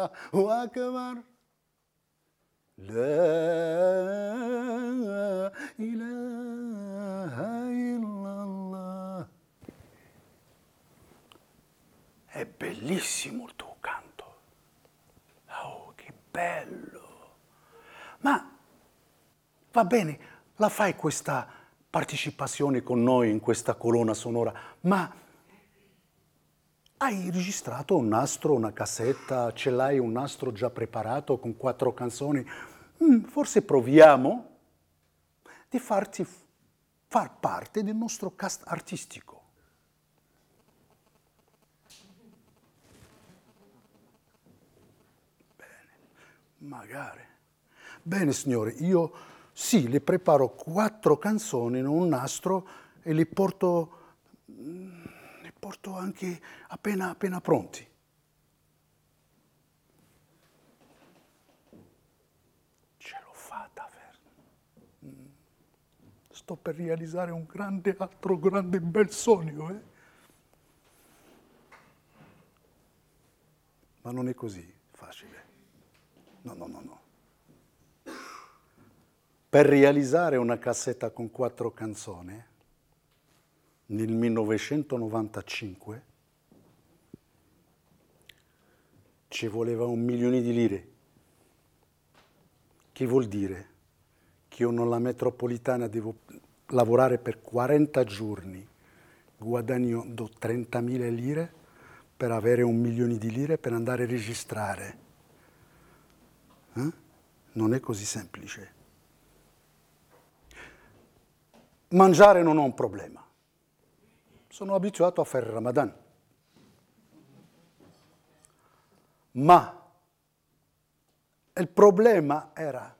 وأكبر لا إله إلا الله. È bellissimo il tuo canto. Oh, che bello! Ma va bene, la fai questa partecipazione con noi in questa colonna sonora, ma hai registrato un nastro, una cassetta, ce l'hai un nastro già preparato con 4 canzoni? Forse proviamo di farti far parte del nostro cast artistico. Magari. Bene, signore, io sì, le preparo 4 canzoni in un nastro e li porto anche appena pronti. Ce l'ho fatta, Fer. Sto per realizzare un altro grande bel sogno, eh? Ma non è così facile. No. Per realizzare una cassetta con 4 canzoni, nel 1995, ci voleva 1 milione di lire. Che vuol dire? Che io nella metropolitana devo lavorare per 40 giorni, guadagnando 30.000 lire per avere 1 milione di lire per andare a registrare. Non è così semplice. Mangiare non ho un problema. Sono abituato a fare il Ramadan. Ma il problema era